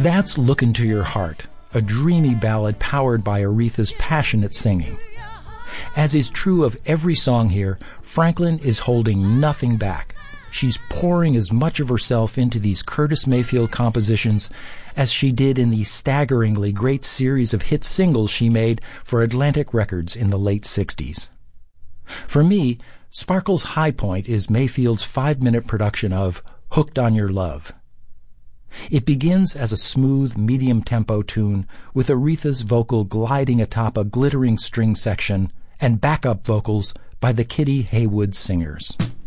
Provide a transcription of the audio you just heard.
That's Look Into Your Heart, a dreamy ballad powered by Aretha's passionate singing. As is true of every song here, Franklin is holding nothing back. She's pouring as much of herself into these Curtis Mayfield compositions as she did in the staggeringly great series of hit singles she made for Atlantic Records in the late 60s. For me, Sparkle's high point is Mayfield's 5-minute production of Hooked on Your Love. It begins as a smooth, medium-tempo tune with Aretha's vocal gliding atop a glittering string section and backup vocals by the Kitty Haywood Singers.